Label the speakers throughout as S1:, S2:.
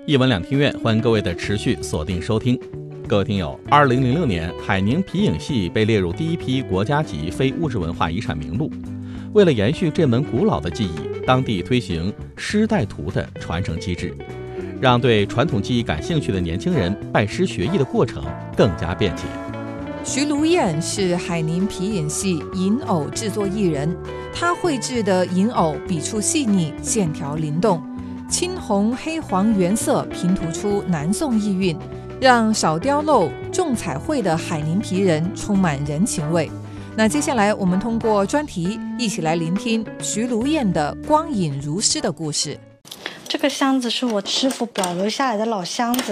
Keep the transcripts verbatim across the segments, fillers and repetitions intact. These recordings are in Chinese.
S1: 一文两厅院，欢迎各位的持续锁定收听。各位听友，二零零六年，海宁皮影戏被列入第一批国家级非物质文化遗产名录。为了延续这门古老的技艺，当地推行师带徒的传承机制，让对传统技艺感兴趣的年轻人拜师学艺的过程更加便捷。
S2: 徐如燕是海宁皮影戏银偶制作艺人，他绘制的银偶笔触细腻，线条灵动，青红黑黄原色拼涂出南宋意蕴，让少雕镂重彩绘的海宁皮人充满人情味。那接下来我们通过专题一起来聆听徐如燕的光影如诗的故事。
S3: 这个箱子是我师傅保留下来的老箱子，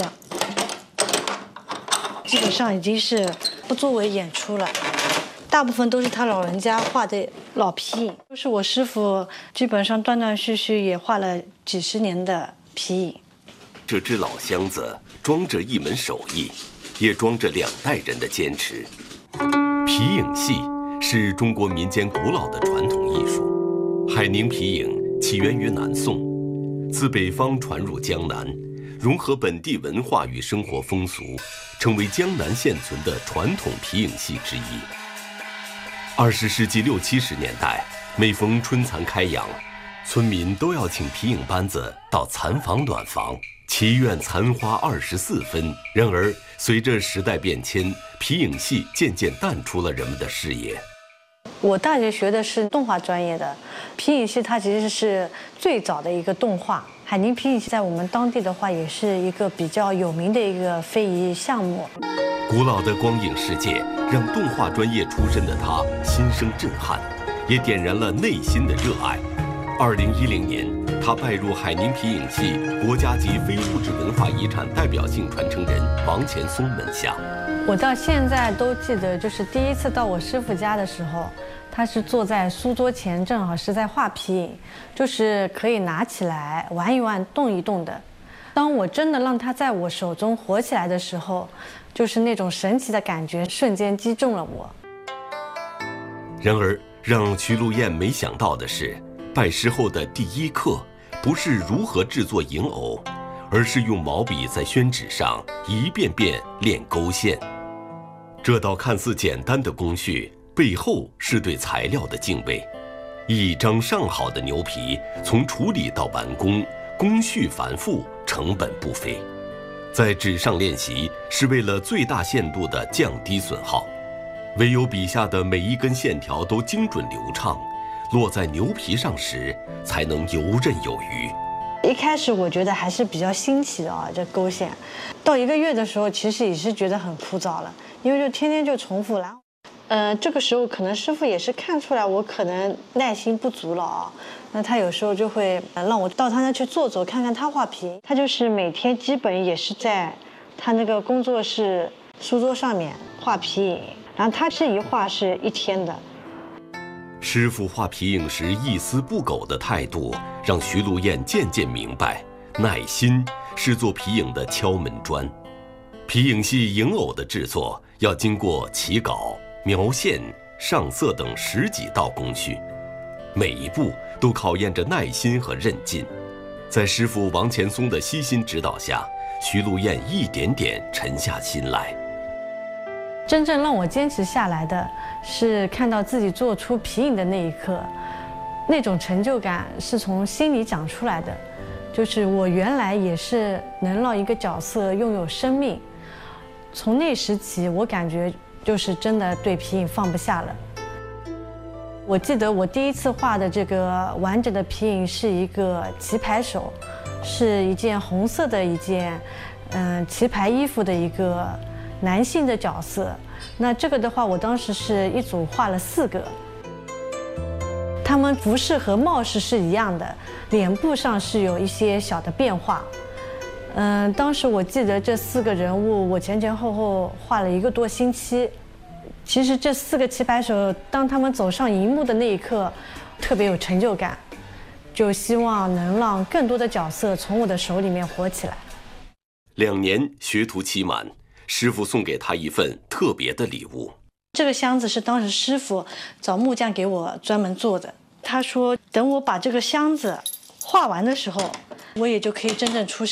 S3: 基本上已经是不作为演出了，大部分都是他老人家画的老皮影，都是我师傅基本上断断续续也画了几十年的皮影。
S4: 这只老箱子装着一门手艺，也装着两代人的坚持。皮影戏是中国民间古老的传统艺术，海宁皮影起源于南宋，自北方传入江南，融合本地文化与生活风俗，成为江南现存的传统皮影戏之一。二十世纪六七十年代，每逢春蚕开阳，村民都要请皮影班子到蚕房暖房，祈愿蚕花二十四分。然而，随着时代变迁，皮影戏渐渐淡出了人们的视野。
S3: 我大学学的是动画专业的，皮影戏它其实是最早的一个动画。海宁皮影戏在我们当地的话，也是一个比较有名的一个非遗项目。
S4: 古老的光影世界让动画专业出身的他心生震撼，也点燃了内心的热爱。二零一零年，他拜入海宁皮影戏国家级非物质文化遗产代表性传承人王前松门下。
S3: 我到现在都记得，就是第一次到我师傅家的时候，他是坐在书桌前，正好是在画皮影，就是可以拿起来玩一玩、动一动的。当我真的让它在我手中活起来的时候，就是那种神奇的感觉瞬间击中了我。
S4: 然而，让徐如燕没想到的是，拜师后的第一课不是如何制作银偶，而是用毛笔在宣纸上一遍遍练勾线。这道看似简单的工序，背后是对材料的敬畏。一张上好的牛皮，从处理到完工，工序繁复，成本不菲。在纸上练习，是为了最大限度地降低损耗。唯有笔下的每一根线条都精准流畅，落在牛皮上时，才能游刃有余。
S3: 一开始我觉得还是比较新奇的啊，这勾线。到一个月的时候，其实也是觉得很枯燥了，因为就天天就重复了。呃，这个时候可能师傅也是看出来我可能耐心不足了啊，那他有时候就会让我到他那去坐坐，看看他画皮。他就是每天基本也是在他那个工作室书桌上面画皮影，然后他这一画是一天的。
S4: 师傅画皮影时一丝不苟的态度，让徐如燕渐渐明白，耐心是做皮影的敲门砖。皮影戏影偶的制作要经过起稿、描线、上色等十几道工序，每一步都考验着耐心和韧劲。在师傅王前松的悉心指导下，徐如燕一点点沉下心来。
S3: 真正让我坚持下来的是看到自己做出皮影的那一刻，那种成就感是从心里长出来的。就是我原来也是能让一个角色拥有生命，从那时起，我感觉就是真的对皮影放不下了。我记得我第一次画的这个完整的皮影是一个棋牌手，是一件红色的一件嗯棋牌衣服的一个男性的角色。那这个的话，我当时是一组画了四个，他们服饰和帽饰是一样的，脸部上是有一些小的变化。嗯，当时我记得这四个人物，我前前后后画了一个多星期。其实这四个棋牌手，当他们走上荧幕的那一刻，特别有成就感，就希望能让更多的角色从我的手里面活起来。
S4: 两年学徒期满，师傅送给他一份特别的礼物。
S3: 这个箱子是当时师傅找木匠给我专门做的。他说，等我把这个箱子画完的时候，我也就可以真正出师。